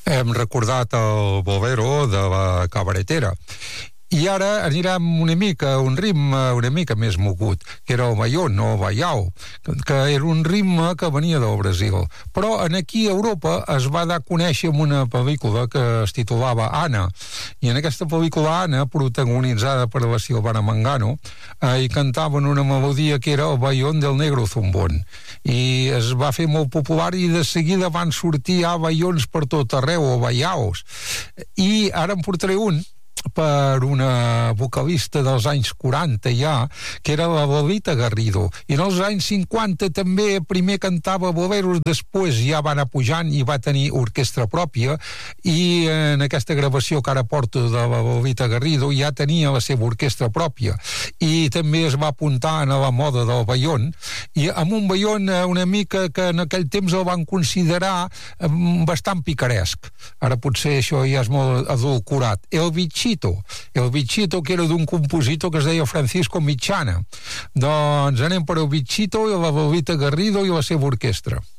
Hem recordat el bolero de la cabaretera. I ara anirem una mica a un ritme una mica més mogut, que era el baión o baiao, que era un ritme que venia del Brasil. Però aquí a Europa es va dar a conèixer amb una pel·lícula que es titulava Anna, i en aquesta pel·lícula Anna, protagonitzada per la Silvana Mangano, hi cantaven una melodia que era el baión del negro zumbón, i es va fer molt popular i de seguida van sortir baions per tot arreu, o baiaos. I ara en portaré un per una vocalista dels anys 40 ja, que era la Lolita Garrido, i en els anys 50 també primer cantava boleros, després ja va anar pujant i va tenir orquestra pròpia, i en aquesta gravació que ara porto de la Lolita Garrido ja tenia la seva orquestra pròpia, i també es va apuntar a la moda del baión, i amb un baión una mica que en aquell temps el van considerar bastant picaresc. Ara potser això ja és molt adulcorat. El Bichito, que era d'un compositor que es deia Francisco Michana. Doncs anem per el Bichito i la Lolita Garrido i la seva orquestra.